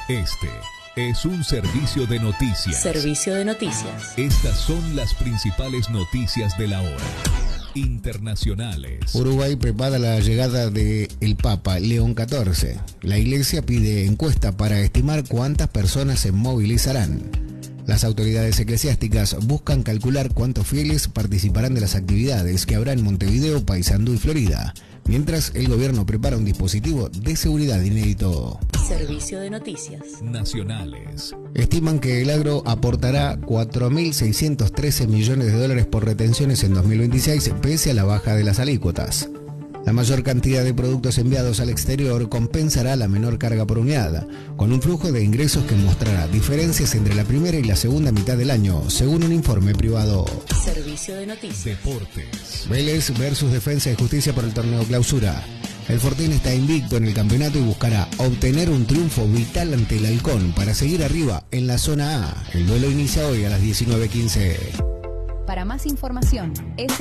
Este es un servicio de noticias. Servicio de noticias. Estas son las principales noticias de la hora. Internacionales. Uruguay prepara la llegada del Papa León XIV. La Iglesia pide encuesta para estimar cuántas personas se movilizarán. Las autoridades eclesiásticas buscan calcular cuántos fieles participarán de las actividades que habrá en Montevideo, Paysandú y Florida, mientras el gobierno prepara un dispositivo de seguridad inédito. Servicio de noticias. Nacionales. Estiman que el agro aportará 4.613 millones de dólares por retenciones en 2026, pese a la baja de las alícuotas. La mayor cantidad de productos enviados al exterior compensará la menor carga por unidad, con un flujo de ingresos que mostrará diferencias entre la primera y la segunda mitad del año, según un informe privado. Servicio de noticias. Deportes. Vélez versus Defensa y Justicia por el torneo Clausura. El Fortín está invicto en el campeonato y buscará obtener un triunfo vital ante el Halcón para seguir arriba en la zona A. El duelo inicia hoy a las 19:15. Para más información,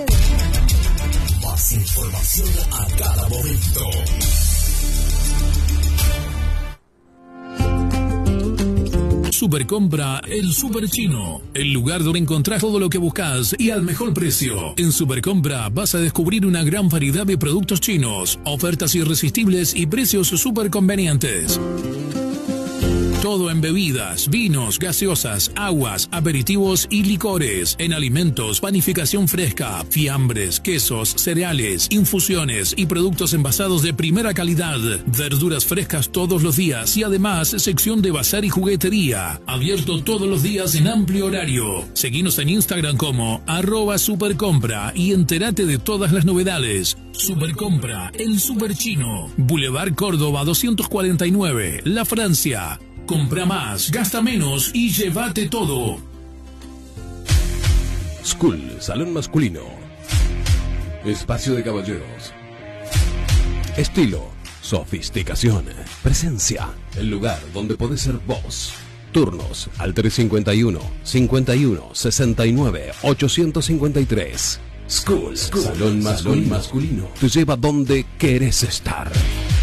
Más información a cada momento. Supercompra El Super Chino, el lugar donde encontrás todo lo que buscas y al mejor precio. En Supercompra vas a descubrir una gran variedad de productos chinos, ofertas irresistibles y precios súper convenientes. Todo en bebidas, vinos, gaseosas, aguas, aperitivos y licores. En alimentos, panificación fresca, fiambres, quesos, cereales, infusiones y productos envasados de primera calidad. Verduras frescas todos los días y además sección de bazar y juguetería. Abierto todos los días en amplio horario. Seguinos en Instagram como @supercompra y entérate de todas las novedades. Supercompra, el Super Chino. Boulevard Córdoba 249, La Francia. Compra más, gasta menos y llévate todo. School, salón masculino. Espacio de caballeros. Estilo, sofisticación, presencia. El lugar donde podés ser vos. Turnos al 351 51 69 853. School, salón masculino. Te lleva donde querés estar.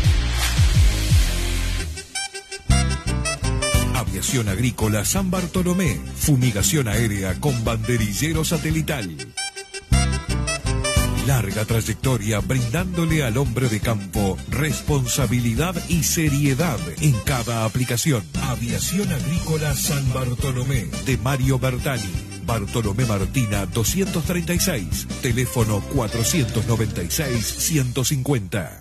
Aviación Agrícola San Bartolomé. Fumigación aérea con banderillero satelital. Larga trayectoria brindándole al hombre de campo responsabilidad y seriedad en cada aplicación. Aviación Agrícola San Bartolomé de Mario Bertani. Bartolomé Martina 236. Teléfono 496-150.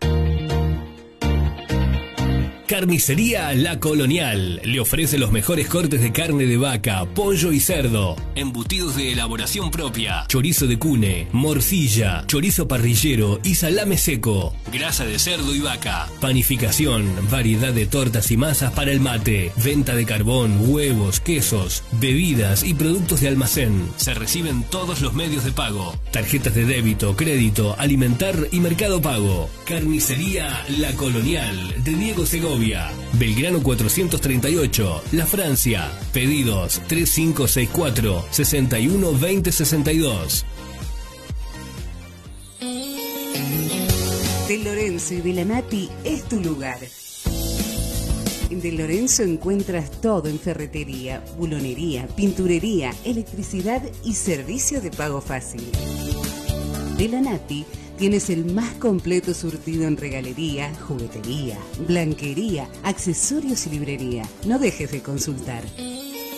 Carnicería La Colonial le ofrece los mejores cortes de carne de vaca, pollo y cerdo, embutidos de elaboración propia, chorizo de cune, morcilla, chorizo parrillero y salame seco, grasa de cerdo y vaca, panificación, variedad de tortas y masas para el mate, venta de carbón, huevos, quesos, bebidas y productos de almacén. Se reciben todos los medios de pago, tarjetas de débito, crédito, alimentar y mercado pago. Carnicería La Colonial de Diego Segovia, Belgrano 438, La Francia. Pedidos 3564 61 20 62. De Lorenzo y de la Nati es tu lugar. En De Lorenzo encuentras todo en ferretería, bulonería, pinturería, electricidad y servicio de pago fácil. De la Nati tienes el más completo surtido en regalería, juguetería, blanquería, accesorios y librería. No dejes de consultar.